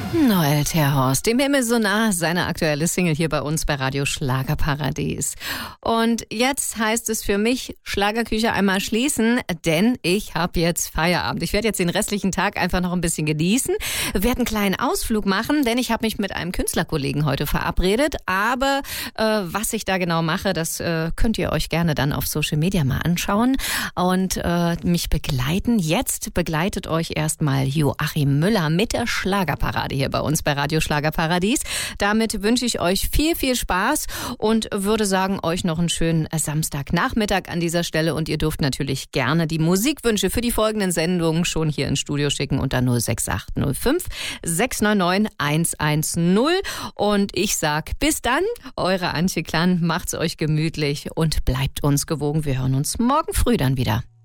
Noel Terhorst, dem Himmel so nah, seine aktuelle Single hier bei uns bei Radio Schlagerparadies. Und jetzt heißt es für mich, Schlagerküche einmal schließen, denn ich habe jetzt Feierabend. Ich werde jetzt den restlichen Tag einfach noch ein bisschen genießen, werde einen kleinen Ausflug machen, denn ich habe mich mit einem Künstlerkollegen heute verabredet. Aber was ich da genau mache, das könnt ihr euch gerne dann auf Social Media mal anschauen und mich begleiten. Jetzt begleitet euch erstmal Joachim Müller mit der Schlagerparade hier bei uns bei Radio Schlagerparadies. Damit wünsche ich euch viel, viel Spaß und würde sagen, euch noch einen schönen Samstagnachmittag an dieser Stelle. Und ihr dürft natürlich gerne die Musikwünsche für die folgenden Sendungen schon hier ins Studio schicken unter 06805 699 110. Und ich sag bis dann, eure Antje Klann, macht's euch gemütlich und bleibt uns gewogen. Wir hören uns morgen früh dann wieder.